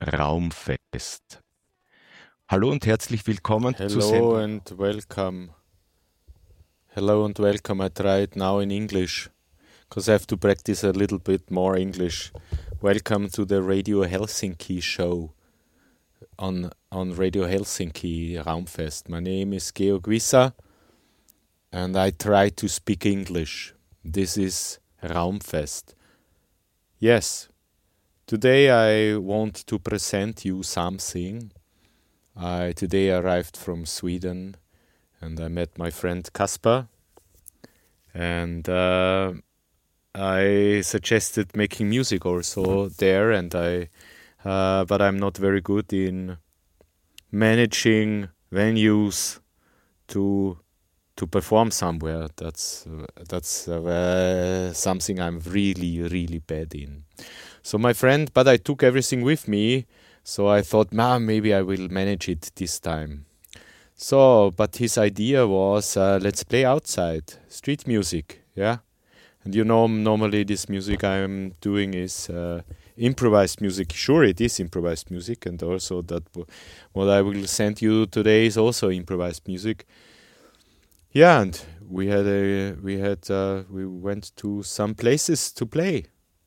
Raumfest. Hallo und herzlich willkommen zur Hello Sendung. and welcome. Hello and welcome. I try it now in English because I have to practice a little bit more English. Welcome to the Radio Helsinki show on Radio Helsinki Raumfest. My name is Georg Wisser and I try to speak English. This is Raumfest. Yes, today I want to present you something. I today arrived from Sweden and I met my friend Kaspar and I suggested making music also there, and but I'm not very good in managing venues to perform somewhere. That's something I'm really bad in. So my friend, but I took everything with me, so I thought, maybe I will manage it this time. So, but his idea was, let's play outside, street music, yeah? And normally this music I'm doing is improvised music. Sure, it is improvised music, and also that what I will send you today is also improvised music. Yeah, and we went to some places to play.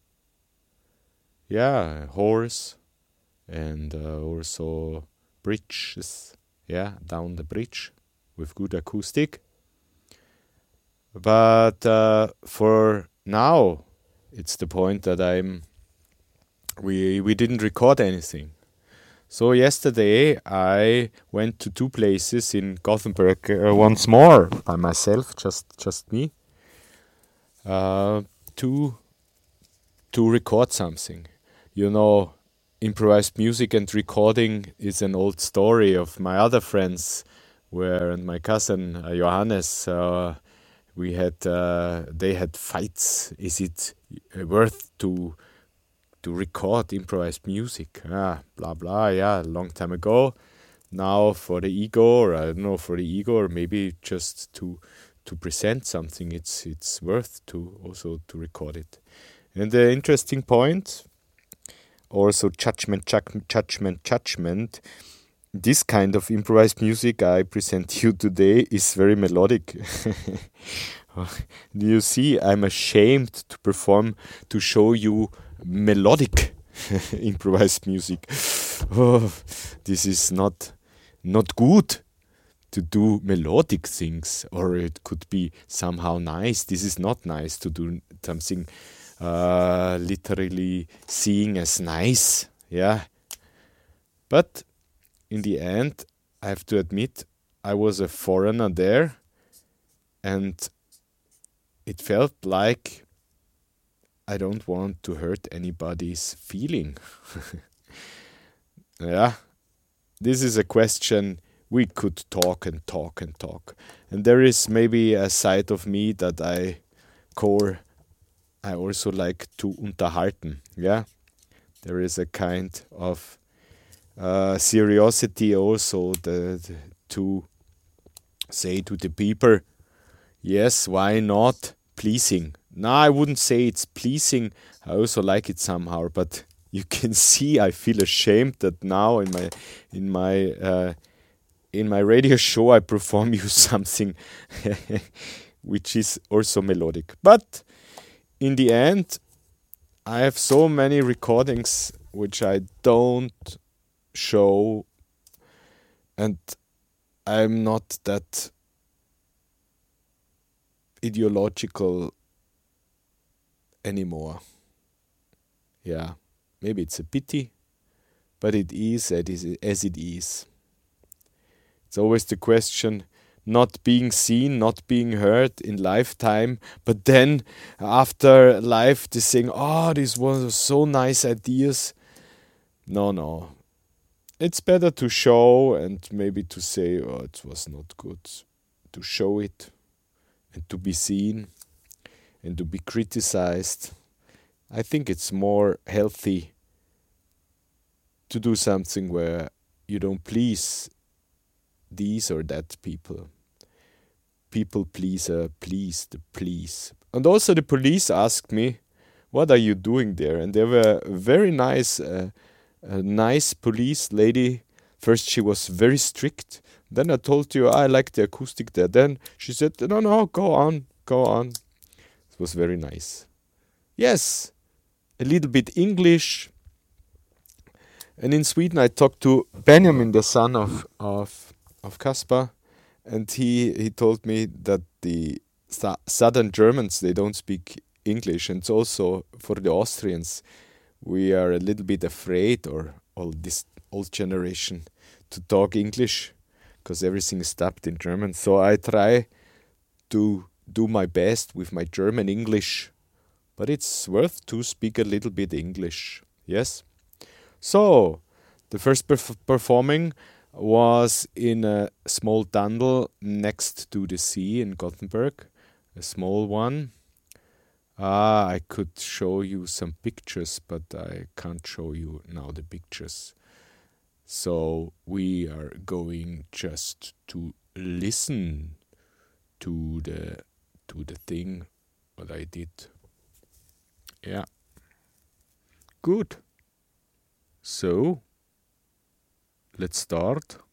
Yeah, horse, and also bridges. Yeah, down the bridge with good acoustic. But for now, it's the point that we didn't record anything. So yesterday I went to two places in Gothenburg once more by myself, just me, to record something. Improvised music and recording is an old story of my other friends, and my cousin Johannes. They had fights. Is it worth to record improvised music? Blah blah. Yeah, a long time ago. Now for the ego, or I don't know, for the ego, or maybe just to present something, it's worth to also to record it. And the interesting point, also judgment. This kind of improvised music I present you today is very melodic. You see, I'm ashamed to perform, to show you melodic improvised music. Oh, this is not good to do melodic things, or it could be somehow nice. This is not nice to do something literally seeing as nice. Yeah. But in the end, I have to admit, I was a foreigner there, and it felt like I don't want to hurt anybody's feeling. Yeah, this is a question we could talk. And there is maybe a side of me that I also like to unterhalten. Yeah, there is a kind of curiosity also to say to the people, yes, why not pleasing? No, I wouldn't say it's pleasing. I also like it somehow, but you can see I feel ashamed that now in my radio show I perform you something which is also melodic. But in the end, I have so many recordings which I don't show, and I'm not that ideological anymore. Yeah, maybe it's a pity, but it is as it is. It's always the question, not being seen, not being heard in lifetime, but then after life they saying, this was so nice ideas. No. It's better to show and maybe to say, it was not good. To show it and to be seen and to be criticized. I think it's more healthy to do something where you don't please these or that people. People pleaser, please. And also the police asked me, what are you doing there? And they were very nice a nice police lady. First she was very strict. Then I told you I like the acoustic there. Then she said, no, go on. It was very nice. Yes, a little bit English. And in Sweden I talked to Benjamin, the son of Kaspar, and he told me that the southern Germans, they don't speak English, and also for the Austrians, we are a little bit afraid, or all this old generation, to talk English, because everything is dubbed in German. So I try to do my best with my German English, but it's worth to speak a little bit English. Yes? So, the first performing was in a small tunnel next to the sea in Gothenburg, a small one. I could show you some pictures, but I can't show you now the pictures. So we are going just to listen to the thing what I did. Yeah. Good. So let's start.